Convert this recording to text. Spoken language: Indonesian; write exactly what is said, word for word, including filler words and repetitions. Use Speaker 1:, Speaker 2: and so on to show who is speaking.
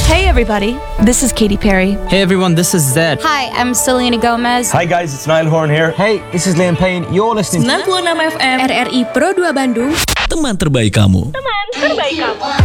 Speaker 1: Hey everybody, this is Katy Perry.
Speaker 2: Hey everyone, this is Zed.
Speaker 3: Hi, I'm Selena Gomez.
Speaker 4: Hi guys, it's Niall Horn here.
Speaker 5: Hey, this is Liam Payne. You're listening to
Speaker 1: sembilan puluh enam F M
Speaker 3: R R I Pro dua Bandung.
Speaker 6: Teman terbaik kamu.
Speaker 1: Teman terbaik kamu.